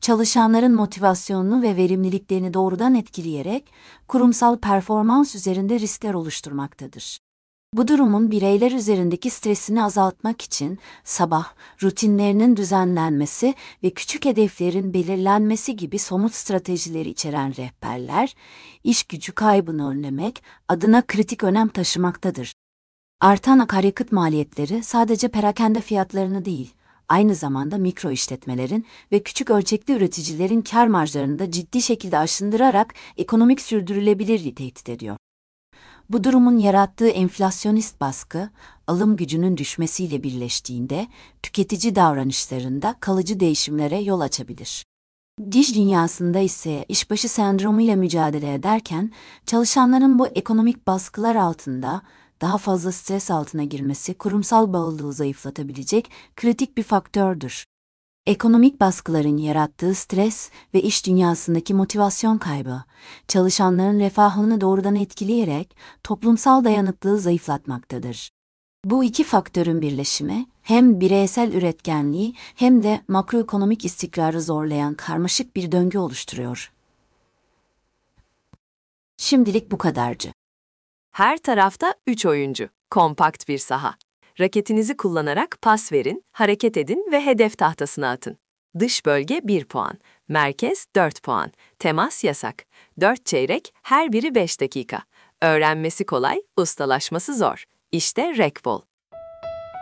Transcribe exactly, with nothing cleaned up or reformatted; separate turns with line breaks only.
çalışanların motivasyonunu ve verimliliklerini doğrudan etkileyerek kurumsal performans üzerinde riskler oluşturmaktadır. Bu durumun bireyler üzerindeki stresini azaltmak için sabah rutinlerinin düzenlenmesi ve küçük hedeflerin belirlenmesi gibi somut stratejileri içeren rehberler, iş gücü kaybını önlemek adına kritik önem taşımaktadır. Artan akaryakıt maliyetleri sadece perakende fiyatlarını değil, aynı zamanda mikro işletmelerin ve küçük ölçekli üreticilerin kâr marjlarını da ciddi şekilde aşındırarak ekonomik sürdürülebilirliği tehdit ediyor. Bu durumun yarattığı enflasyonist baskı, alım gücünün düşmesiyle birleştiğinde tüketici davranışlarında kalıcı değişimlere yol açabilir. İş dünyasında ise işbaşı sendromuyla mücadele ederken çalışanların bu ekonomik baskılar altında daha fazla stres altına girmesi kurumsal bağlılığı zayıflatabilecek kritik bir faktördür. Ekonomik baskıların yarattığı stres ve iş dünyasındaki motivasyon kaybı, çalışanların refahını doğrudan etkileyerek toplumsal dayanıklılığı zayıflatmaktadır. Bu iki faktörün birleşimi, hem bireysel üretkenliği hem de makroekonomik istikrarı zorlayan karmaşık bir döngü oluşturuyor. Şimdilik bu kadarcı.
Her tarafta üç oyuncu, kompakt bir saha. Raketinizi kullanarak pas verin, hareket edin ve hedef tahtasına atın. Dış bölge bir puan, merkez dört puan, temas yasak. dört çeyrek, her biri beş dakika. Öğrenmesi kolay, ustalaşması zor. İşte Rekbol.